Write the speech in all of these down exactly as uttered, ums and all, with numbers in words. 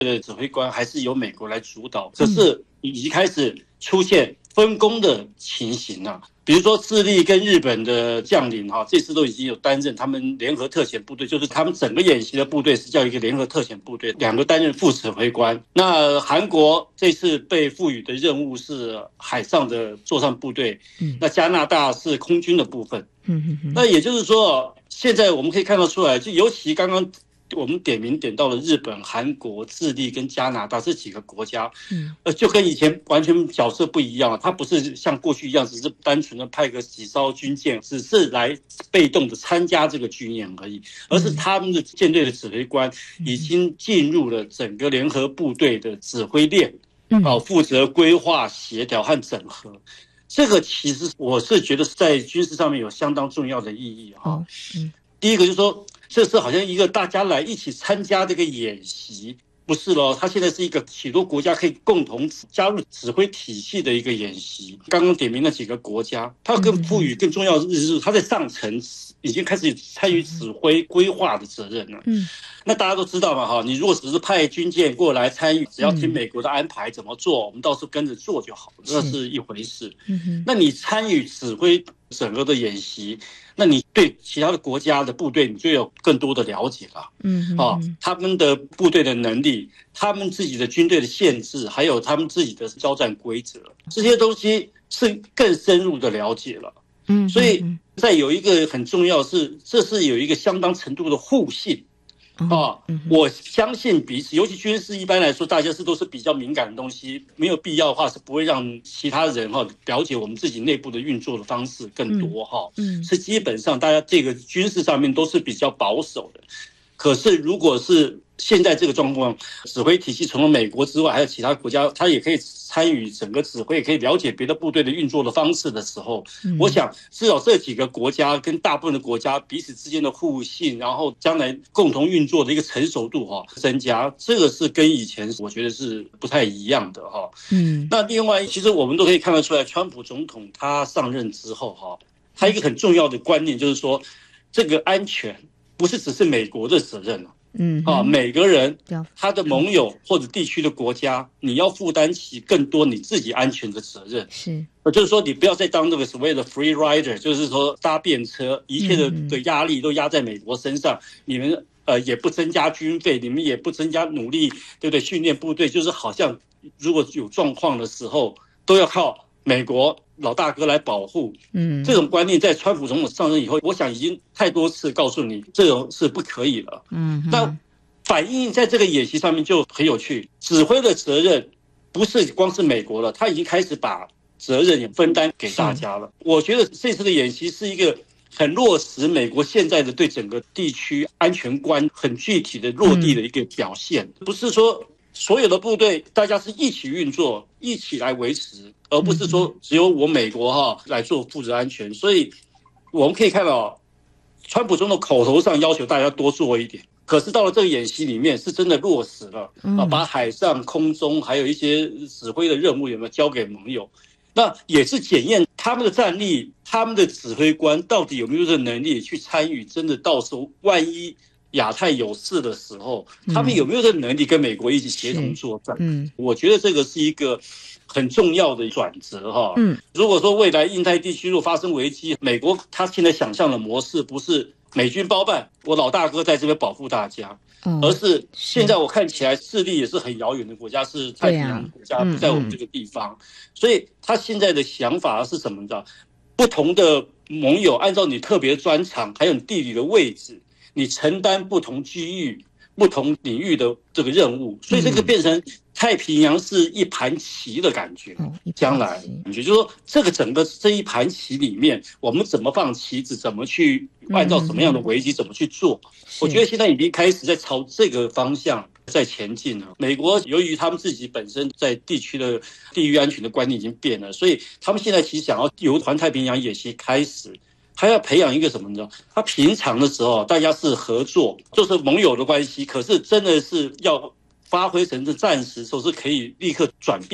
的指挥官还是由美国来主导，可是已经开始出现分工的情形啊。比如说智利跟日本的将领哈，这次都已经有担任他们联合特遣部队，就是他们整个演习的部队是叫一个联合特遣部队，两个担任副指挥官。那韩国这次被赋予的任务是海上的作战部队，那加拿大是空军的部分。那也就是说，现在我们可以看到出来，就尤其刚刚我们点名点到了日本、韩国、智利跟加拿大这几个国家，嗯，呃，就跟以前完全角色不一样了。它不是像过去一样，只是单纯的派个几艘军舰，只是来被动的参加这个军演而已，而是他们的舰队的指挥官已经进入了整个联合部队的指挥链，啊，负责规划、协调和整合。这个其实我是觉得在军事上面有相当重要的意义啊。哦嗯、第一个就是说，这是好像一个大家来一起参加这个演习，不是咯，它现在是一个许多国家可以共同加入指挥体系的一个演习。刚刚点名那几个国家，它更赋予更重要的是，它在上层已经开始参与指挥规划的责任了。嗯，那大家都知道嘛，哈，你如果只是派军舰过来参与，只要听美国的安排怎么做，我们到时候跟着做就好了，这是一回事。嗯，那你参与指挥整个的演习，那你对其他的国家的部队你就有更多的了解了。嗯，啊，他们的部队的能力，他们自己的军队的限制，还有他们自己的交战规则，这些东西是更深入的了解了。嗯，所以再有一个很重要是，这是有一个相当程度的互信。啊，我相信彼此，尤其军事一般来说，大家是都是比较敏感的东西，没有必要的话是不会让其他人哈了解我们自己内部的运作的方式更多哈。嗯，是基本上大家这个军事上面都是比较保守的。可是如果是现在这个状况，指挥体系除了美国之外，还有其他国家，他也可以参与整个指挥，也可以了解别的部队的运作的方式的时候，嗯、我想至少这几个国家跟大部分的国家彼此之间的互信，然后将来共同运作的一个成熟度哈增加，这个是跟以前我觉得是不太一样的哈。嗯，那另外其实我们都可以看得出来，川普总统他上任之后哈，他一个很重要的观念就是说，这个安全不是只是美国的责任了。嗯啊，每个人他的盟友或者地区的国家，你要负担起更多你自己安全的责任。是，就是说你不要再当这个所谓的 free rider， 就是说搭便车，一切的的压力都压在美国身上，你们呃也不增加军费，你们也不增加努力，对不对？训练部队，就是好像如果有状况的时候，都要靠美国老大哥来保护。嗯，这种观念在川普总统上任以后，我想已经太多次告诉你，这种是不可以了。嗯，那反映在这个演习上面就很有趣，指挥的责任不是光是美国了，他已经开始把责任也分担给大家了。我觉得这次的演习是一个很落实美国现在的对整个地区安全观很具体的落地的一个表现，嗯、不是说所有的部队大家是一起运作，一起来维持，而不是说只有我美国哈来做负责安全。所以我们可以看到，川普总统口头上要求大家多做一点，可是到了这个演习里面是真的落实了啊，把海上、空中还有一些指挥的任务有没有交给盟友，那也是检验他们的战力，他们的指挥官到底有没有这个能力去参与，真的到时候万一亚太有事的时候，他们有没有这个能力跟美国一起协同作战？嗯，我觉得这个是一个很重要的转折哈。嗯，如果说未来印太地区若发生危机，美国他现在想象的模式不是美军包办，我老大哥在这边保护大家，嗯、而是现在我看起来势力也是很遥远的国家，是太平洋国家，不在我们这个地方，嗯、所以他现在的想法是什么呢？不同的盟友按照你特别专长，还有你地理的位置，你承担不同区域、不同领域的这个任务，所以这个变成太平洋是一盘棋的感觉。嗯、将来感觉就是说，这个整个这一盘棋里面，我们怎么放棋子，怎么去按照什么样的危机怎么去做？嗯、我觉得现在已经开始在朝这个方向在前进了。美国由于他们自己本身在地区的地域安全的观念已经变了，所以他们现在其实想要由环太平洋演习开始。还要培养一个什么呢？他平常的时候大家是合作，就是盟友的关系，可是真的是要发挥成这战时时候是可以立刻转变，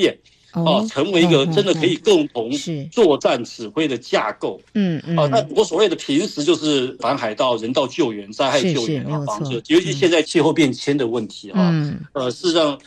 哦，成为一个真的可以共同作战指挥的架构。 嗯嗯。 啊，那我所谓的平时就是反海盗、人道救援、灾害救援啊，防救，尤其现在气候变迁的问题啊。 嗯。 呃，事实上，